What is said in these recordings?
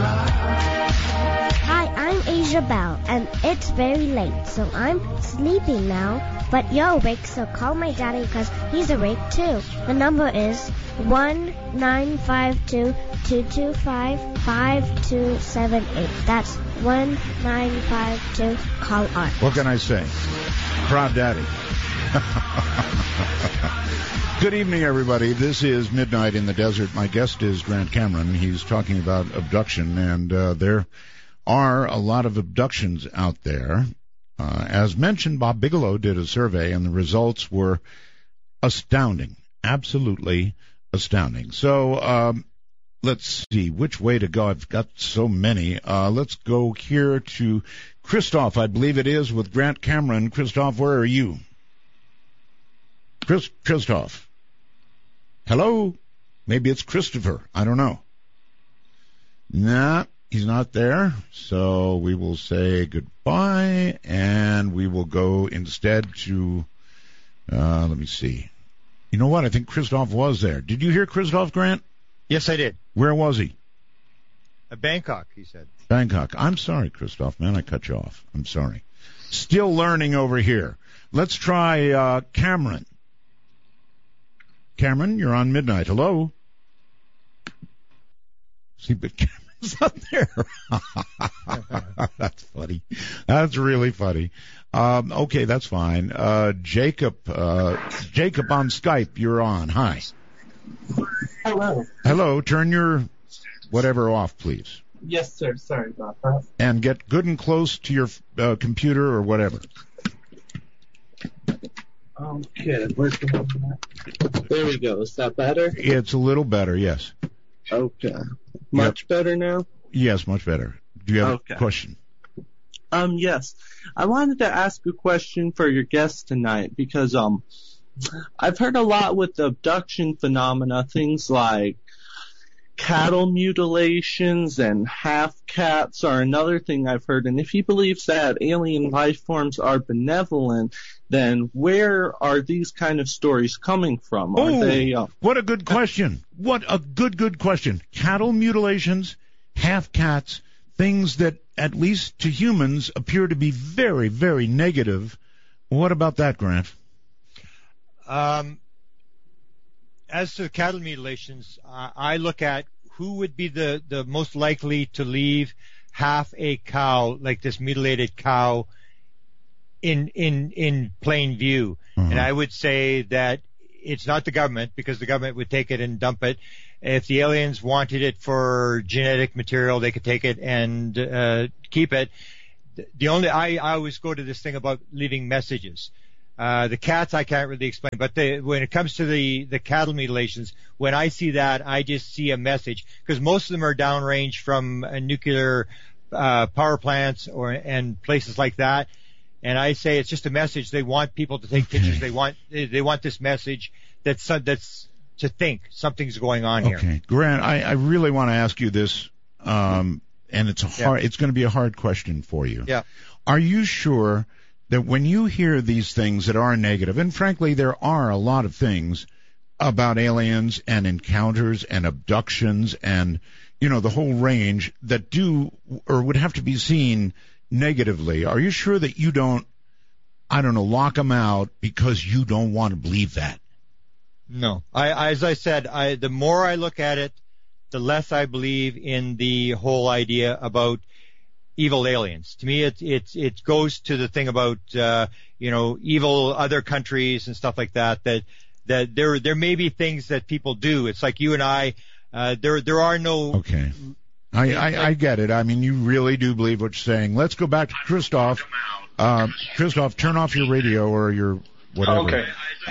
Hi, I'm Asia Bell, and it's very late, so I'm sleeping now. But you're awake, so call my daddy because he's awake too. The number is 1-952-225-5278. That's 1952-CALL-ART. What can I say? Proud daddy. Good evening, everybody. This is Midnight in the Desert. My guest is Grant Cameron. He's talking about abduction, and there are a lot of abductions out there. As mentioned, Bob Bigelow did a survey, and the results were astounding, absolutely astounding. So let's see which way to go. I've got so many. Let's go here to Christoph, I believe it is, with Grant Cameron. Christoph, where are you? Christoph. Hello? Maybe it's Christopher. I don't know. Nah, he's not there. So we will say goodbye, and we will go instead to, let me see. You know what? I think Christoph was there. Did you hear Christoph, Grant? Yes, I did. Where was he? Bangkok, he said. Bangkok. I'm sorry, Christoph, man. I cut you off. I'm sorry. Still learning over here. Let's try Cameron. Cameron, you're on Midnight. Hello? See, but Cameron's up there. That's funny. That's really funny. Okay, that's fine. Jacob on Skype, you're on. Hi. Hello. Hello. Turn your whatever off, please. Yes, sir. Sorry about that. And get good and close to your computer or whatever. Okay, where's the one? There we go. Is that better? It's a little better, yes. Okay. Much better now? Yes, much better. Do you have a question? Yes. I wanted to ask a question for your guest tonight because I've heard a lot with the abduction phenomena, things like cattle mutilations and half-cats are another thing I've heard. And if he believes that alien life forms are benevolent, then where are these kind of stories coming from? Are they? What a good question. What a good question. Cattle mutilations, half-cats, things that, at least to humans, appear to be very, very negative. What about that, Grant? As to the cattle mutilations, I look at who would be the most likely to leave half a cow, like this mutilated cow, in plain view. Mm-hmm. And I would say that it's not the government, because the government would take it and dump it. If the aliens wanted it for genetic material, they could take it and keep it. I always go to this thing about leaving messages. The cats I can't really explain, but when it comes to the cattle mutilations, when I see that, I just see a message, because most of them are downrange from nuclear power plants and places like that. And I say it's just a message. They want people to take pictures. They want this message that's to think something's going on here. Okay, Grant, I really want to ask you this, and it's going to be a hard question for you. Yeah. Are you sure that when you hear these things that are negative, and frankly there are a lot of things about aliens and encounters and abductions and, the whole range that do or would have to be seen negatively, are you sure that you don't, lock them out because you don't want to believe that? No. As I said, the more I look at it, the less I believe in the whole idea about evil aliens. To me, it goes to the thing about evil other countries and stuff like that. That there may be things that people do. It's like you and I. There are no. Okay. I get it. I mean, you really do believe what you're saying. Let's go back to Christoph. Christoph, turn off your radio or your whatever. Okay.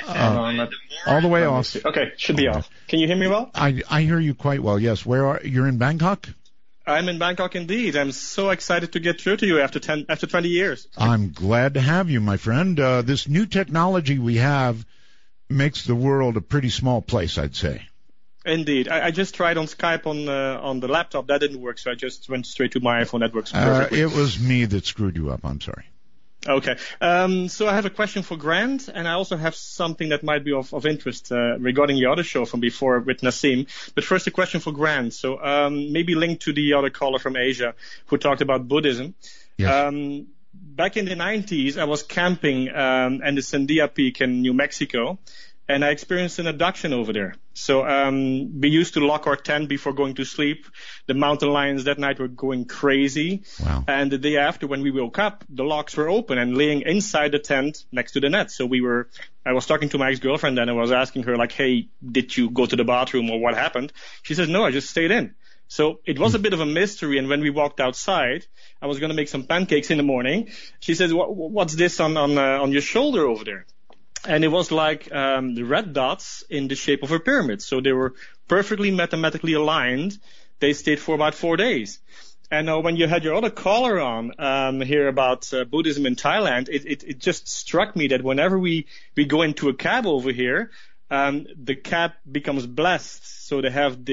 All the way off. Okay, should be off. Can you hear me well? I hear you quite well. Yes. You're in Bangkok? I'm in Bangkok indeed. I'm so excited to get through to you after 20 years. I'm glad to have you, my friend. This new technology we have makes the world a pretty small place, I'd say. Indeed. I just tried on Skype on the laptop. That didn't work, so I just went straight to my iPhone. That works perfectly. It was me that screwed you up. I'm sorry. Okay. So I have a question for Grant, and I also have something that might be of interest regarding the other show from before with Nassim. But first, a question for Grant. So maybe linked to the other caller from Asia who talked about Buddhism. Yes. Back in the 90s, I was camping in the Sandia Peak in New Mexico, and I experienced an abduction over there. So we used to lock our tent before going to sleep. The mountain lions that night were going crazy. Wow. And the day after, when we woke up, the locks were open and laying inside the tent next to the net. So I was talking to my ex-girlfriend and I was asking her, like, hey, did you go to the bathroom or what happened? She says, no, I just stayed in. So it was a bit of a mystery. And when we walked outside, I was going to make some pancakes in the morning. She says, what's this on your shoulder over there? And it was like the red dots in the shape of a pyramid. So they were perfectly mathematically aligned. They stayed for about 4 days. And when you had your other caller on here about Buddhism in Thailand, it just struck me that whenever we go into a cab over here, the cab becomes blessed. So they have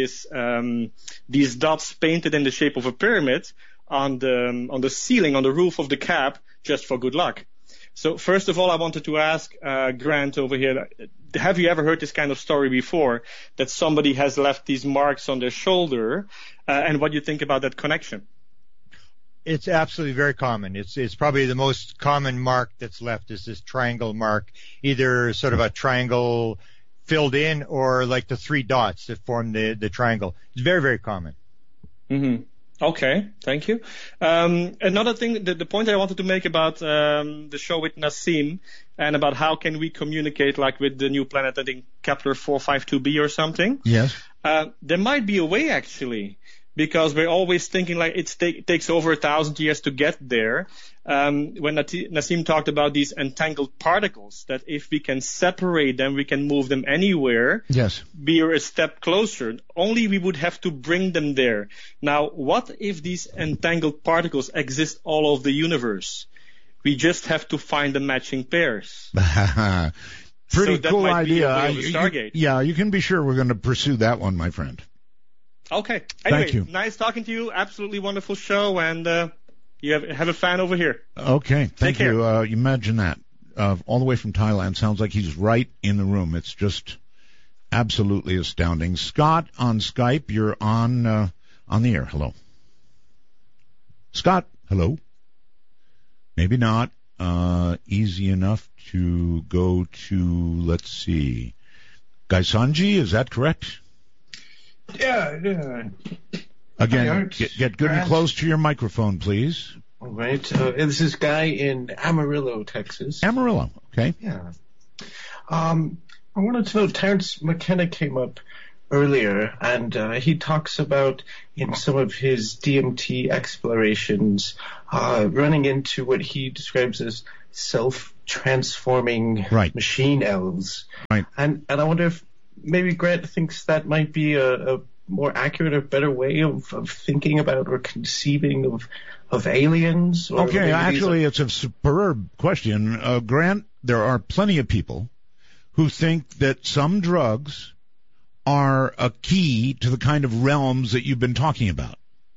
these dots painted in the shape of a pyramid on the ceiling, on the roof of the cab, just for good luck. So first of all, I wanted to ask Grant over here, have you ever heard this kind of story before, that somebody has left these marks on their shoulder, and what do you think about that connection? It's absolutely very common. It's probably the most common mark that's left is this triangle mark, either sort of a triangle filled in or like the 3 dots that form the triangle. It's very, very common. Mm-hmm. Okay, thank you. Another thing, the point I wanted to make about the show with Nassim and about how can we communicate like with the new planet, I think Kepler 452b or something. Yes. There might be a way actually, because we're always thinking like it takes over 1,000 years to get there. When Nassim talked about these entangled particles, that if we can separate them, we can move them anywhere. Yes. Be a step closer. Only we would have to bring them there. Now, what if these entangled particles exist all over the universe? We just have to find the matching pairs. Pretty cool idea. You can be sure we're going to pursue that one, my friend. Okay. Anyway, Thank you. Nice talking to you. Absolutely wonderful show, and you have a fan over here. Okay. Thank Take you. care. Imagine that. All the way from Thailand. Sounds like he's right in the room. It's just absolutely astounding. Scott on Skype, you're on the air. Hello. Scott, hello. Maybe not. Easy enough to go to, let's see, Gaisanji, is that correct? Yeah. Again, get good and close to your microphone, please. All right. This is Guy in Amarillo, Texas. Amarillo, okay. Yeah. I wanted to know, Terence McKenna came up earlier, and he talks about in some of his DMT explorations running into what he describes as self-transforming machine elves. Right. And I wonder if maybe Grant thinks that might be a more accurate or better way of thinking about or conceiving of aliens. Or okay, actually, it's a superb question. Grant, there are plenty of people who think that some drugs are a key to the kind of realms that you've been talking about.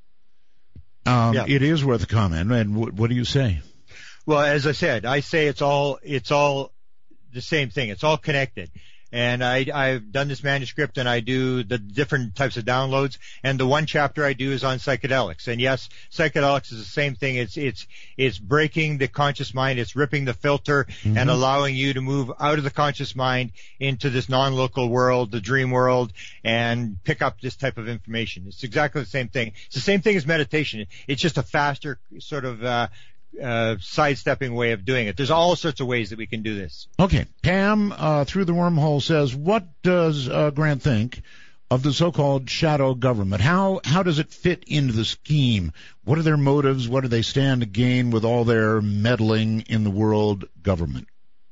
It is worth a comment. And what do you say? Well, as I said, I say it's all the same thing. It's all connected. And I've done this manuscript, and I do the different types of downloads. And the one chapter I do is on psychedelics. And yes, psychedelics is the same thing. It's breaking the conscious mind. It's ripping the filter and allowing you to move out of the conscious mind into this non-local world, the dream world, and pick up this type of information. It's exactly the same thing. It's the same thing as meditation. It's just a faster sort of sidestepping way of doing it. There's all sorts of ways that we can do this. Okay. Pam, through the wormhole, says, what does Grant think of the so-called shadow government? How does it fit into the scheme? What are their motives? What do they stand to gain with all their meddling in the world government?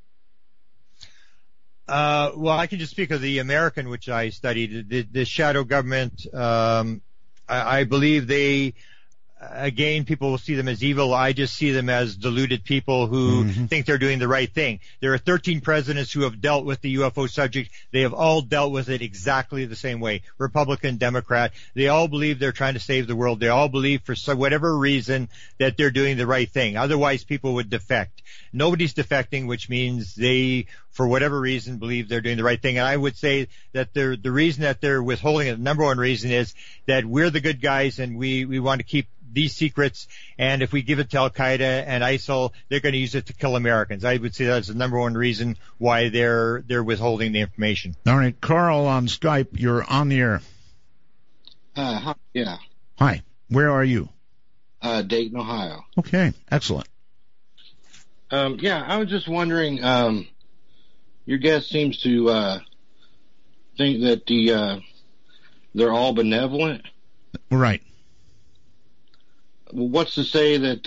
Well, I can just speak of the American, which I studied. The shadow government, I believe they again, people will see them as evil. I just see them as deluded people who think they're doing the right thing. There are 13 presidents who have dealt with the UFO subject. They have all dealt with it exactly the same way. Republican, Democrat, they all believe they're trying to save the world. They all believe for whatever reason that they're doing the right thing. Otherwise, people would defect. Nobody's defecting, which means they, for whatever reason, believe they're doing the right thing. And I would say that the reason that they're withholding it, the number one reason is that we're the good guys and we want to keep these secrets, and if we give it to Al-Qaeda and ISIL, they're going to use it to kill Americans. I would say that's the number one reason why they're withholding the information. All right, Carl on Skype, you're on the air. Hi, yeah. Hi, where are you? Dayton, Ohio. Okay, excellent. Yeah, I was just wondering, your guest seems to think that they're all benevolent. Right. Well, what's to say that,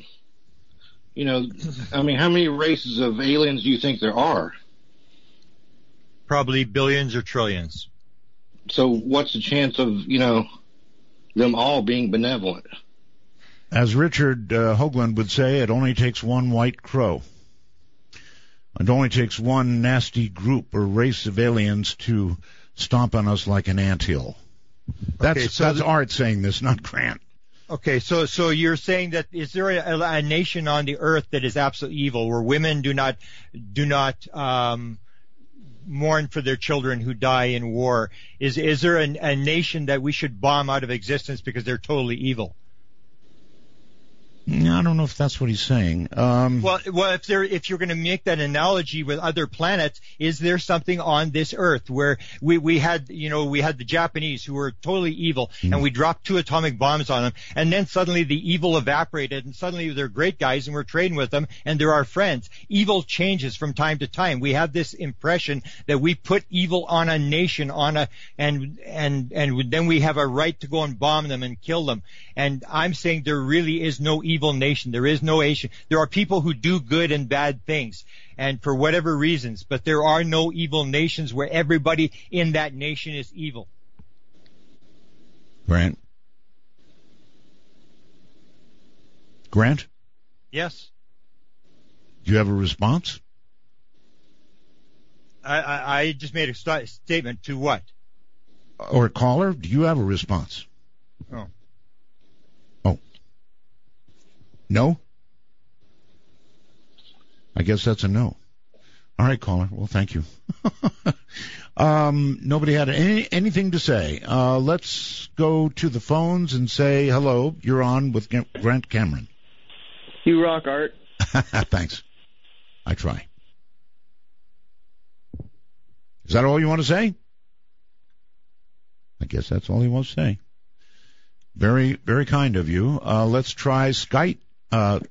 I mean, how many races of aliens do you think there are? Probably billions or trillions. So what's the chance of, them all being benevolent? As Richard Hoagland would say, it only takes one white crow. It only takes one nasty group or race of aliens to stomp on us like an anthill. That's Art saying this, not Grant. Okay, so you're saying that is there a nation on the earth that is absolutely evil, where women do not mourn for their children who die in war? Is there a nation that we should bomb out of existence because they're totally evil? I don't know if that's what he's saying. Well, if you're going to make that analogy with other planets, is there something on this Earth where we had the Japanese who were totally evil, and we dropped 2 atomic bombs on them, and then suddenly the evil evaporated, and suddenly they're great guys, and we're trading with them, and they're our friends. Evil changes from time to time. We have this impression that we put evil on a nation, and then we have a right to go and bomb them and kill them. And I'm saying there really is no evil nation. There is no nation. There are people who do good and bad things, and for whatever reasons, but there are no evil nations where everybody in that nation is evil. Grant? Yes. Do you have a response? I just made a statement to what? Or caller, do you have a response? Oh. No? I guess that's a no. All right, caller. Well, thank you. Nobody had anything to say. Let's go to the phones and say hello. You're on with Grant Cameron. You rock, Art. Thanks. I try. Is that all you want to say? I guess that's all he wants to say. Very, very kind of you. Let's try Scott on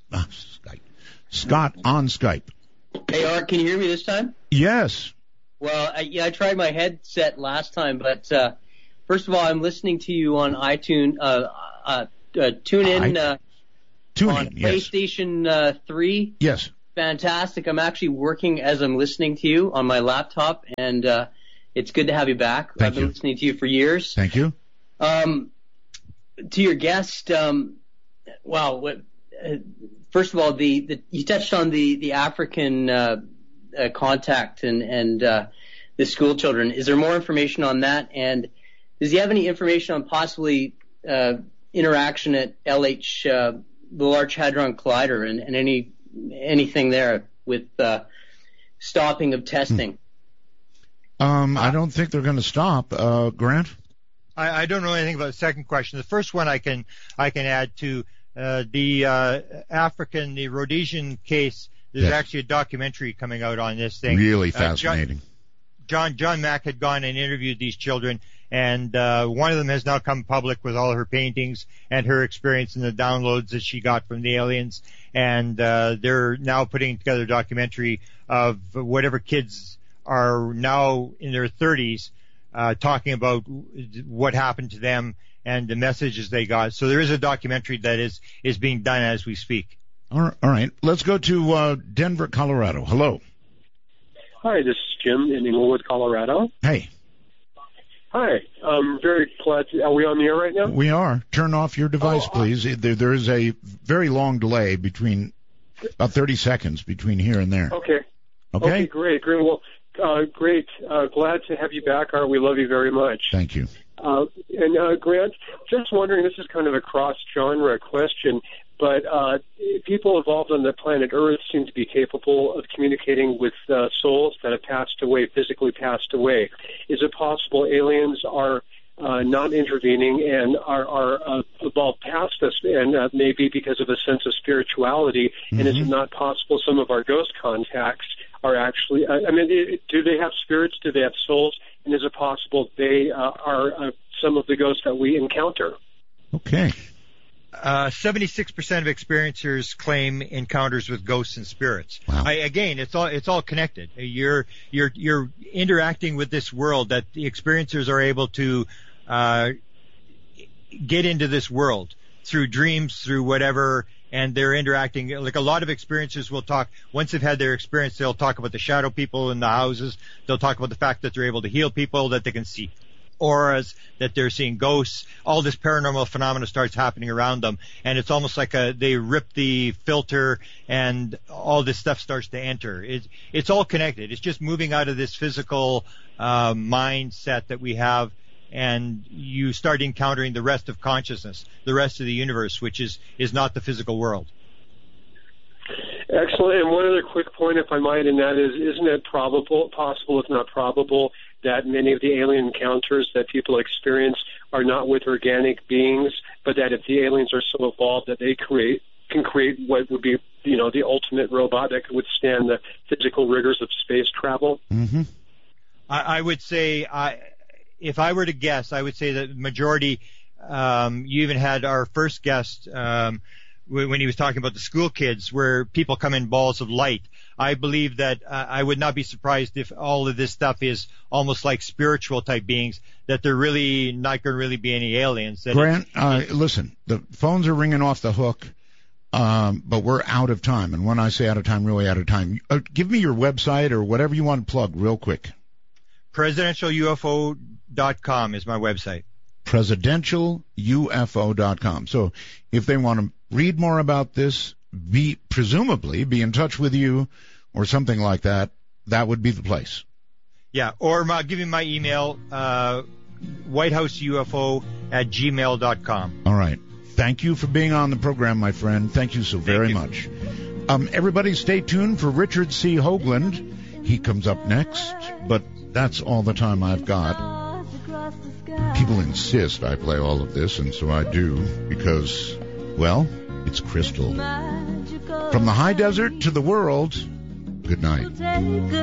Skype. Hey, Art, can you hear me this time? Yes. Well, I tried my headset last time, but first of all, I'm listening to you on iTunes, TuneIn, on PlayStation 3. Yes. Fantastic. I'm actually working as I'm listening to you on my laptop, and it's good to have you back. I've been listening to you for years. Thank you. To your guest, first of all, you touched on the African contact and the school children. Is there more information on that? And does he have any information on possibly interaction at LH, the Large Hadron Collider, and anything there with stopping of testing? I don't think they're going to stop. Grant? I don't know anything about the second question. The first one I can add to the Rhodesian case. There's actually a documentary coming out on this thing. Really fascinating. John Mack had gone and interviewed these children, and one of them has now come public with all her paintings and her experience in the downloads that she got from the aliens. And they're now putting together a documentary of whatever kids are now in their 30s talking about what happened to them and the messages they got. So there is a documentary that is being done as we speak. All right. Let's go to Denver, Colorado. Hello. Hi, this is Jim in Inglewood, Colorado. Hey. Hi, I'm very glad are we on the air right now? We are. Turn off your device, please. There is a very long delay between, about 30 seconds between here and there. Okay. Okay? Great. Well, great. Glad to have you back, Art. We love you very much. Thank you. And Grant, just wondering, this is kind of a cross-genre question, but people evolved on the planet Earth seem to be capable of communicating with souls that have physically passed away. Is it possible aliens are not intervening and are evolved past us, and maybe because of a sense of spirituality? Mm-hmm. And is it not possible some of our ghost contacts are actually, do they have spirits? Do they have souls? And is it possible they are some of the ghosts that we encounter? Okay. 76% of experiencers claim encounters with ghosts and spirits. Wow. Again, it's all connected. You're interacting with this world that the experiencers are able to get into this world through dreams, through whatever, and they're interacting. Like a lot of experiencers will talk, once they've had their experience, they'll talk about the shadow people in the houses. They'll talk about the fact that they're able to heal people, that they can see auras, that they're seeing ghosts. All this paranormal phenomena starts happening around them, and it's almost like they rip the filter and all this stuff starts to enter. It's all connected. It's just moving out of this physical mindset that we have, and you start encountering the rest of consciousness, the rest of the universe, which is not the physical world. Excellent. And one other quick point, if I might, and that is, isn't it possible, if not probable, that many of the alien encounters that people experience are not with organic beings, but that if the aliens are so evolved that they can create what would be, the ultimate robot that could withstand the physical rigors of space travel? Mm-hmm. I would say, if I were to guess, I would say that the majority, you even had our first guest, when he was talking about the school kids, where people come in balls of light. I believe that I would not be surprised if all of this stuff is almost like spiritual type beings, that they're really not going to really be any aliens. Grant, listen, the phones are ringing off the hook, but we're out of time. And when I say out of time, really out of time. Give me your website or whatever you want to plug real quick. PresidentialUFO.com is my website. PresidentialUFO.com. So if they want to read more about this, presumably be in touch with you or something like that, that would be the place. Yeah, or give me my email, whitehouseufo@gmail.com. All right. Thank you for being on the program, my friend. Thank you so very much. Everybody stay tuned for Richard C. Hoagland. He comes up next, but that's all the time I've got. People insist I play all of this, and so I do, because, well, it's crystal. From the high desert to the world, good night.